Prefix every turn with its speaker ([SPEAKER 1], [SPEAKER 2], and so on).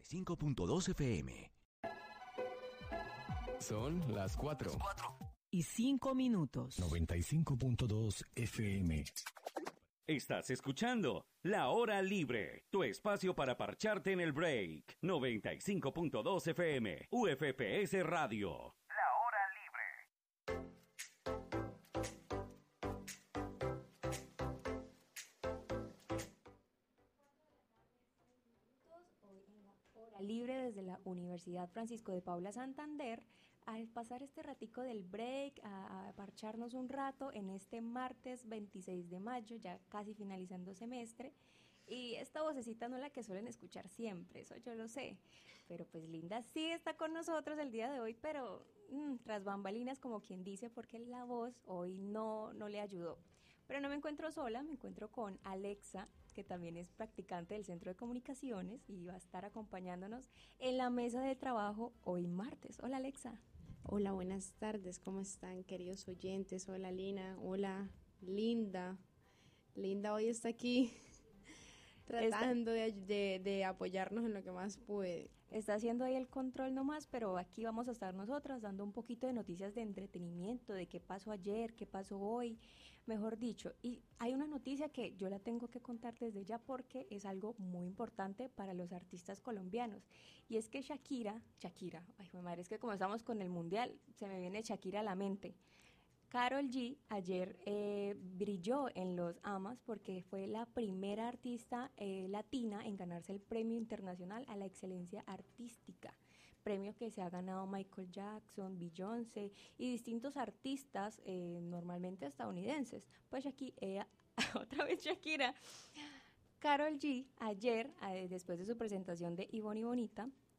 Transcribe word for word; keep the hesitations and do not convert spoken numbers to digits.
[SPEAKER 1] cinco punto dos F M.
[SPEAKER 2] Son las cuatro.
[SPEAKER 3] Y cinco minutos.
[SPEAKER 2] noventa y cinco punto dos F M.
[SPEAKER 4] Estás escuchando La Hora Libre, tu espacio para parcharte en el break. noventa y cinco punto dos F M, U F P S Radio. La Hora Libre.
[SPEAKER 5] Hoy en la Hora Libre desde la Universidad Francisco de Paula Santander, al pasar este ratico del break, a, a parcharnos un rato en este martes veintiséis de mayo, ya casi finalizando semestre. Y esta vocecita no es la que suelen escuchar siempre, eso yo lo sé. Pero pues Linda sí está con nosotros el día de hoy, pero mmm, tras bambalinas, como quien dice, porque la voz hoy no, no le ayudó. Pero no me encuentro sola, me encuentro con Alexa, que también es practicante del Centro de Comunicaciones y va a estar acompañándonos en la mesa de trabajo hoy martes. Hola Alexa.
[SPEAKER 6] Hola, buenas tardes, ¿cómo están, queridos oyentes? Hola Lina, hola Linda. Linda hoy está aquí tratando de, de, de apoyarnos en lo que más puede.
[SPEAKER 5] Está haciendo ahí el control nomás, pero aquí vamos a estar nosotras dando un poquito de noticias de entretenimiento, de qué pasó ayer, qué pasó hoy, mejor dicho. Y hay una noticia que yo la tengo que contar desde ya porque es algo muy importante para los artistas colombianos. Y es que Shakira, Shakira, ay mi madre, es que como estamos con el mundial, se me viene Shakira a la mente. Karol G ayer eh, brilló en los AMAs porque fue la primera artista eh, latina en ganarse el Premio Internacional a la Excelencia Artística, premio que se ha ganado Michael Jackson, Beyoncé y distintos artistas eh, normalmente estadounidenses. Pues aquí, eh, otra vez Shakira. Karol G ayer, eh, después de su presentación de Y Bon y Bonita,